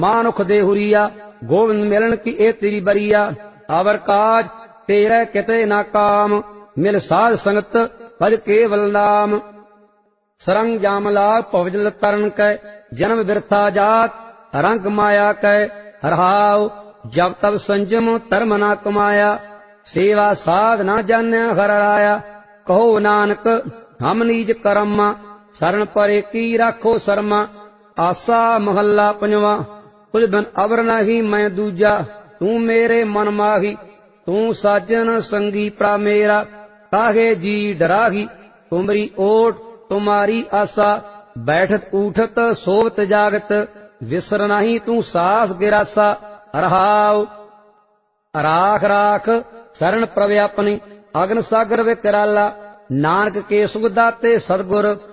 मानुख दे हुरिया, गोविंद मिलन की ए तेरी बरिया। अवर काज तेरे किते ना काम, मिल साध संगत भज केवल नाम। सरंग जाम लाग पवजल तरन कै, जन्म बिरथा जात रंग माया कै। हरहाव जब तब संजम धर्म ना कमाया, सेवा साध ना जान्या हर राया। कहो नानक हम नीज करम, शरण परे की राखो शर्मा। आसा महला पंजवा। कुछ बिन अवर नहीं मैं दूजा, तू मेरे मन माही। तू साजन संगी प्रा मेरा, काहे जी डराही। तुमरी ओट तुम्हारी आसा, बैठत उठत सोवत जागत। विसर नहीं तू सास गिरासा। रहाव राख राख शरण प्रभ अपनी, अगन सागर विकराला। नानक के सुख दाते सतगुर,